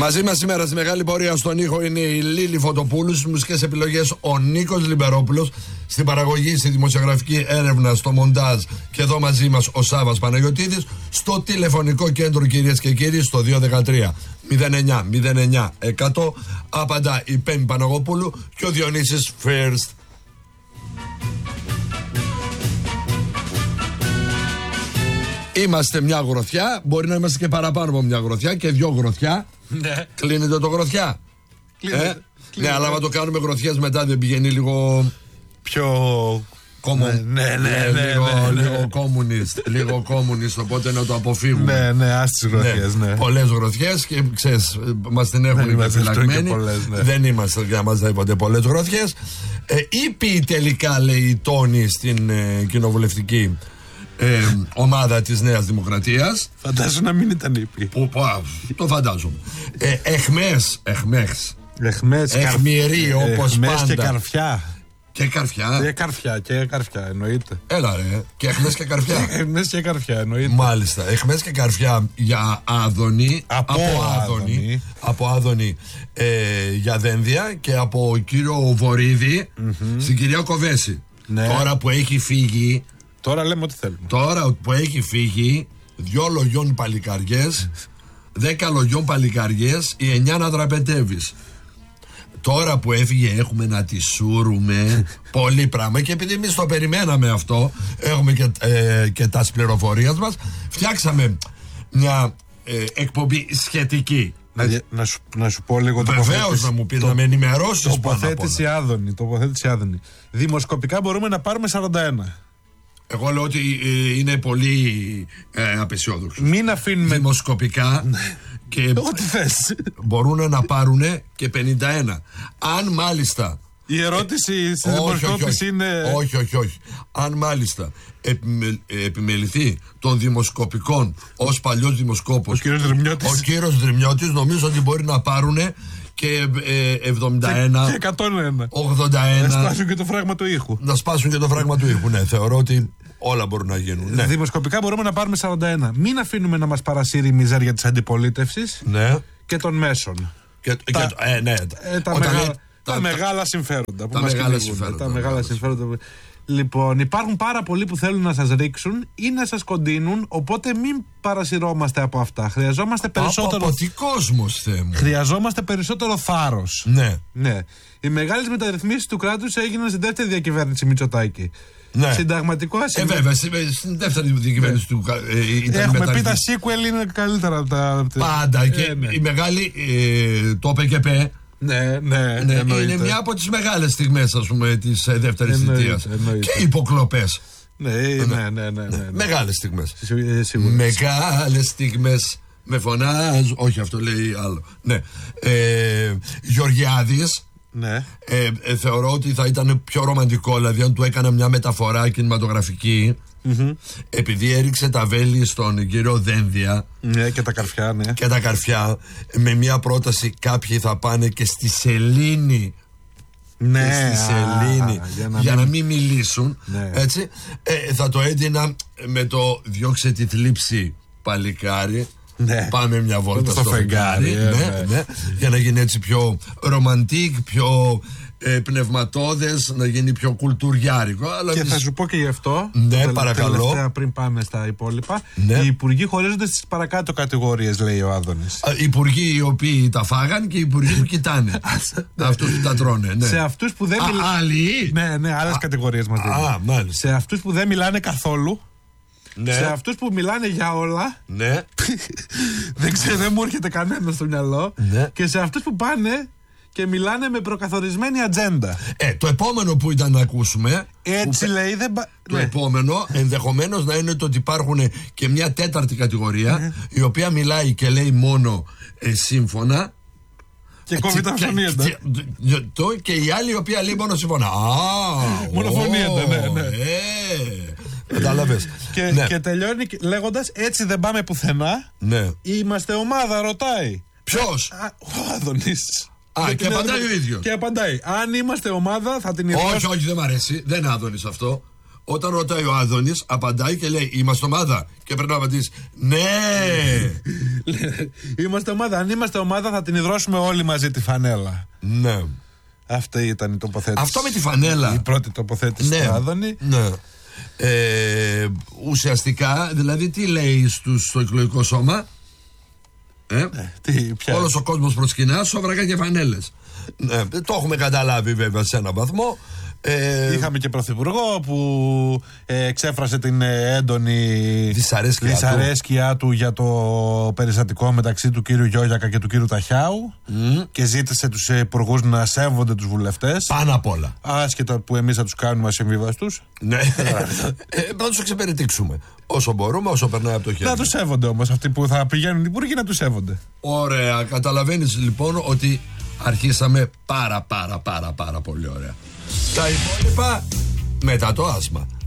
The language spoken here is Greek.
Μαζί μας σήμερα στη μεγάλη πορεία στον ήχο είναι η Λίλη Φωτοπούλου, στις μουσικές επιλογές ο Νίκος Λιμπερόπουλος, στην παραγωγή, στη δημοσιογραφική έρευνα, στο μοντάζ και εδώ μαζί μας ο Σάββας Παναγιωτίδης, στο τηλεφωνικό κέντρο κυρίες και κύριοι στο 213 09 09 100 απαντά η Πέμπη Παναγοπούλου και ο Διονύσης First. Είμαστε μια γροθιά, μπορεί να είμαστε και παραπάνω από μια γροθιά και δυο γροθιά. Ναι. Κλείνεται το γροθιά. Ναι, αλλά άμα το κάνουμε γροθιές μετά δεν πηγαίνει λίγο πιο... Λίγο κομμουνιστ. Λίγο κομμουνιστ, οπότε να το αποφύγουμε. Ναι, ας τις γροθιές, ναι. Πολλές γροθιές και ξέρεις, μας την έχουν υπεφυλαγμένη. Δεν είμαστε για να μας δει ποτέ πολλές γροθιές. Είπε τελικά, λέει η Τόνη στην κοινοβουλευτική ομάδα της Νέας Δημοκρατίας. Φαντάζομαι να μην ήταν ήπη. Το φαντάζομαι. Εχμηρή όπως πάντα. Και καρφιά. Και καρφιά. Και καρφιά εννοείται. Έλα ρε. Και εχμές και καρφιά. Εχμές και καρφιά εννοείται. Μάλιστα. Εχμές και καρφιά για Άδωνη. Από Άδωνη για Δένδια και από κύριο Βορίδη στην κυρία Κοβέση. Ναι. Τώρα που έχει φύγει. Τώρα λέμε ό,τι θέλουμε. Τώρα που έχει φύγει 2 λογιών παλικαριές, 10 λογιών παλικαριές, οι 9 να τραπετεύεις. Τώρα που έφυγε έχουμε να τη σούρουμε πολύ πράγμα και επειδή εμείς το περιμέναμε αυτό, έχουμε και τα πληροφορίες μας, φτιάξαμε μια εκπομπή σχετική. Να σου πω λίγο το βεβαίως να μου πει, να με ενημερώσεις. Τοποθέτηση Άδωνη. Δημοσκοπικά μπορούμε να πάρουμε 41. Εγώ λέω ότι είναι πολύ απεσιόδοξο. Μην αφήνουμε δημοσκοπικά και ό,τι θες. Μπορούν να πάρουν και 51. Αν μάλιστα η ερώτηση στη δημοσκόπηση είναι όχι. Αν μάλιστα επιμεληθεί των δημοσκοπικών ως παλιός δημοσκόπος ο κύριος Δρυμιώτης, νομίζω ότι μπορεί να πάρουν και 71 και 101 81. Να σπάσουν και το φράγμα του ήχου. Ναι, θεωρώ ότι όλα μπορούν να γίνουν. Ναι. Δημοσκοπικά μπορούμε να πάρουμε 41. Μην αφήνουμε να μας παρασύρει η μιζέρια της αντιπολίτευσης και των μέσων. Τα μεγάλα συμφέροντα που μας κυνηγούν. Τα μεγάλα συμφέροντα. Λοιπόν, υπάρχουν πάρα πολλοί που θέλουν να σας ρίξουν ή να σας κοντίνουν, οπότε μην παρασυρώμαστε από αυτά. Χρειαζόμαστε περισσότερο. Από τι κόσμος, Θεέ μου. Χρειαζόμαστε περισσότερο θάρρος. Ναι. Οι μεγάλες μεταρρυθμίσεις του κράτους έγιναν στην δεύτερη διακυβέρνηση Μητσοτάκη. Ναι. Συνταγματικό ασύμβατο. Βέβαια, στην δεύτερη διακυβέρνηση του έχουμε πει τα sequel είναι καλύτερα από τα. Πάντα. Και η μεγάλη το ΠΚΠ. Ναι, είναι μια από τις μεγάλες στιγμές, ας πούμε, της δεύτερης θητείας. Και υποκλοπές. Ναι. Μεγάλες στιγμές. Μεγάλες στιγμές. Με φωνάζω. Όχι, αυτό λέει άλλο. Ναι. Γεωργιάδης. Ναι. Θεωρώ ότι θα ήταν πιο ρομαντικό, δηλαδή αν του έκανα μια μεταφορά κινηματογραφική. Επειδή έριξε τα βέλη στον κύριο Δένδια. Ναι, και τα καρφιά, ναι. Και τα καρφιά. Με μια πρόταση, κάποιοι θα πάνε και στη Σελήνη. Ναι, στη Σελήνη. Για να μην μιλήσουν. Ναι. Έτσι. Θα το έδινα με το διώξε τη θλίψη παλικάρι. Ναι. Πάμε μια βόλτα στο φεγγάρι. Ναι. Για να γίνει έτσι πιο ρομαντικ, πιο πνευματώδες, να γίνει πιο κουλτουριάρικο. Αλλά και θα σου πω και γι' αυτό. Ναι, παρακαλώ. Πριν πάμε στα υπόλοιπα. Ναι. Οι υπουργοί χωρίζονται στις παρακάτω κατηγορίες, λέει ο Άδωνης. Υπουργοί οι οποίοι τα φάγαν και οι υπουργοί που κοιτάνε. Αυτούς που τα τρώνε. Ναι. Σε αυτούς που δεν μιλάνε. Ναι, άλλες κατηγορίες μας δίνουν. Σε αυτούς που δεν μιλάνε καθόλου. Ναι. Σε αυτούς που μιλάνε για όλα. Ναι. δεν μου έρχεται κανένα στο μυαλό. Ναι. Και σε αυτούς που πάνε και μιλάνε με προκαθορισμένη ατζέντα. Το επόμενο που ήταν να ακούσουμε. Έτσι λέει. Το επόμενο ενδεχομένως να είναι το ότι υπάρχουν και μια τέταρτη κατηγορία η οποία μιλάει και λέει μόνο σύμφωνα. Και κόβει τα φωνήεντα. Και η άλλη η οποία λέει μόνο σύμφωνα. Μονοφωνήεντα, ναι. Κατάλαβες. Και τελειώνει λέγοντας έτσι δεν πάμε πουθενά. Ναι. Είμαστε ομάδα, ρωτάει. Ποιος? Ο Άδωνης. Και απαντάει ο ίδιος. Και απαντάει. Αν είμαστε ομάδα θα την ιδιώσουμε. Όχι, δεν μ' αρέσει. Δεν είναι Άδωνης αυτό. Όταν ρωτάει ο Άδωνης, απαντάει και λέει: είμαστε ομάδα. Και πρέπει να απαντήσει: ναι! Είμαστε ομάδα. Αν είμαστε ομάδα, θα την υδρώσουμε όλοι μαζί τη φανέλα. Ναι. Αυτή ήταν η τοποθέτηση. Αυτό με τη φανέλα. Η πρώτη τοποθέτηση του Άδωνη. Ναι. Ουσιαστικά, δηλαδή, τι λέει στο εκλογικό σώμα? Όλος ο κόσμος προσκυνά, σόβρακα και φανέλες. Ναι, το έχουμε καταλάβει βέβαια σε έναν βαθμό. Είχαμε και πρωθυπουργό που εξέφρασε την έντονη δυσαρέσκεια του για το περιστατικό μεταξύ του κύριου Γιώργακα και του κύριου Ταχιάου και ζήτησε τους υπουργούς να σέβονται τους βουλευτές. Πάνω απ' όλα. Άσχετα που εμείς θα τους κάνουμε ασυμβίβαστους. Ναι. Να τους εξυπηρετήσουμε όσο μπορούμε, όσο περνάει από το χέρι. Να τους σέβονται όμως αυτοί που θα πηγαίνουν οι υπουργοί, να τους σέβονται. Ωραία. Καταλαβαίνεις λοιπόν ότι αρχίσαμε πάρα πολύ ωραία. Τα υπόλοιπα μετά το άσμα.